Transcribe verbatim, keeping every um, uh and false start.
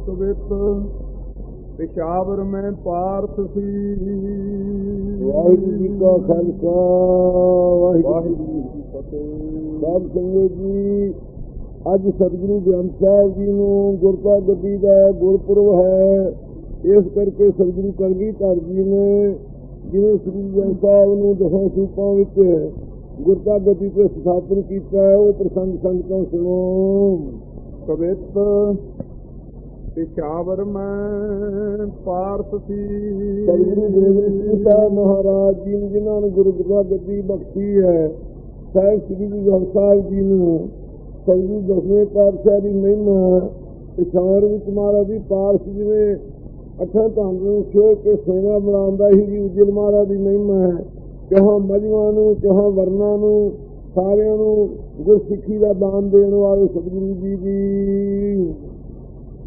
ਸੁਬਿਤ ਪਿਸ਼ਾਵਰ ਮੈਂ ਪਾਰਥ ਸੀ। ਵਾਹਿਗੁਰੂ ਜੀ ਕਾ ਖਾਲਸਾ ਵਾਹਿਗੁਰੂ ਜੀ ਕੀ ਫਤਿਹ। ਸਾਧ ਸੰਗਤ ਜੀ, ਅੱਜ ਸਤਿਗੁਰੂ ਗ੍ਰੰਥ ਸਾਹਿਬ ਜੀ ਨੂੰ ਗੁਰਤਾ ਗੱਦੀ ਦਾ ਗੁਰਪੁਰਬ ਹੈ। ਇਸ ਕਰਕੇ ਸਤਿਗੁਰੂ ਕਲਗੀਧਰ ਜੀ ਨੇ ਜਿਵੇਂ ਸ੍ਰੀ ਗ੍ਰੰਥ ਸਾਹਿਬ ਨੂੰ ਦਸਾਂ ਸੂਪਾਂ ਵਿੱਚ ਗੁਰਤਾ ਗੱਦੀ ਤੇ ਸਥਾਪਨ ਕੀਤਾ ਹੈ, ਉਹ ਪ੍ਰਸੰਗ ਸੰਗਤਾਂ ਸੁਣੋ। ਸੁਬਿਤ ਪਿਸ਼ਾਵਰ ਮੈਂ ਪਾਰਥ ਸੀ। ਸਤਿਗੁਰੂ ਗੋਬਿੰਦ ਸਾਹਿਬ ਮਹਾਰਾਜ ਜੀ ਨੇ ਜਿਨ੍ਹਾਂ ਨੂੰ ਗੁਰਤਾ ਗੱਦੀ ਬਖਸ਼ੀ ਹੈ, ਸਾਹਿਬ ਸ੍ਰੀ ਗੁਰੂ ਗ੍ਰੰਥ ਸਾਹਿਬ ਜੀ ਨੂੰ ਸਤਿਗੁਰੂ ਦਸਵੇਂ ਪਾਤਸ਼ਾਹ ਦੀ ਮਹਿਮਾ ਪਿਸ਼ਾਵਰ ਵਿੱਚ ਮਹਾਰਾਜ ਦੀ ਪਾਰਸ ਜਿਵੇਂ ਅੱਠਾਂ ਧੰਨ ਨੂੰ ਛੋਹ ਕੇ ਸੇਨਾ ਬਣਾਉਂਦਾ ਹੀ ਜੀ ਉਜਲ ਮਹਾਰਾਜ ਦੀ ਮਹਿਮਾ ਹੈ। ਕਿਹਾਂ ਮਜਮਾਂ ਨੂੰ ਕਿਹਾਂ ਵਰਨਾਂ ਨੂੰ ਸਾਰਿਆਂ ਨੂੰ ਗੁਰਸਿੱਖੀ ਦਾ ਦਾਨ ਦੇਣ ਵਾਲੇ ਸਤਿਗੁਰੂ ਜੀ ਦੀ